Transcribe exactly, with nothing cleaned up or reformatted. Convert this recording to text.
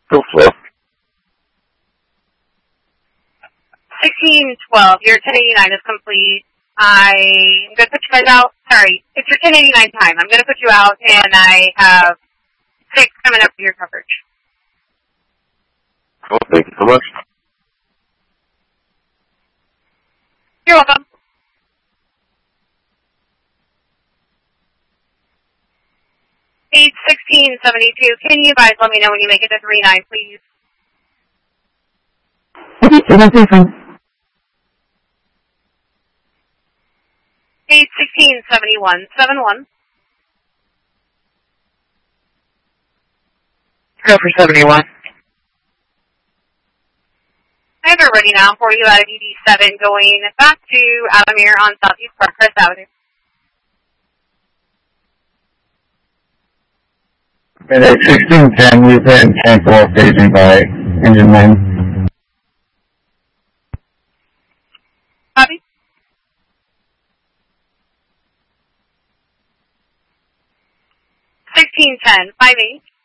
Go slow. sixteen twelve, your ten eighty-nine is complete. I'm going to put you guys out. Sorry, it's your ten eighty-nine time. I'm going to put you out, and I have six coming up for your coverage. Cool, thank you so much. You're welcome. eight sixteen seventy-two, can you guys let me know when you make it to three nine, please? eight sixteen seventy-one, seven one. Go for seventy-one. I have it ready now for you out of U D seven going back to Adamir on Southeast Parkhurst Avenue. And at sixteen ten, we've been cancel staging by engine man. Copy. sixteen ten, five eight.